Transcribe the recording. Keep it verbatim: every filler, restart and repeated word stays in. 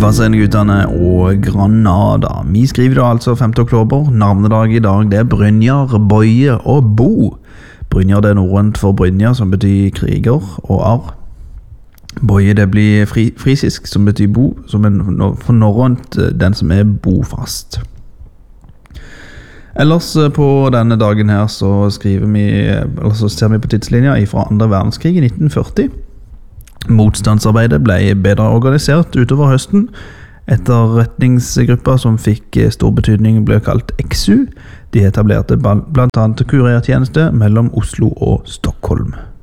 Vazelguttene og Granada. Vi skriver da altså femte oktober. Navnedag i dag, det er Brynjar, Boje og Bo. Brynjar, det er norrønt for Brynjar, som betyr kriger og arr. Boje, det blir fri, frisisk, som betyr bo, som er for norrønt den som er bofast. Ellers på denne dagen her så skriver vi, eller så ser vi på tidslinja fra andre verdenskrig i nitten førti. Motstandsarbeidet ble bedre organisert utover høsten. Etterretningsgrupper som fikk stor betydning ble kalt X U. De etablerte blant annet kuriertjeneste mellom Oslo og Stockholm.